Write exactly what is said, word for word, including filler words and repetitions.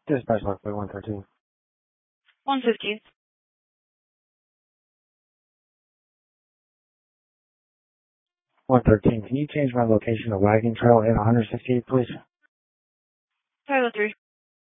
Dispatch left by one thirteen. one fifteen. one thirteen, can you change my location to Wagon Trail in one sixty-eight, please? Tyler three.